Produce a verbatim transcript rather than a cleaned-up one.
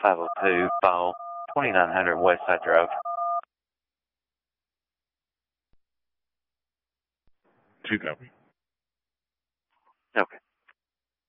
five oh two, file twenty-nine hundred Westside Drive. Two copy.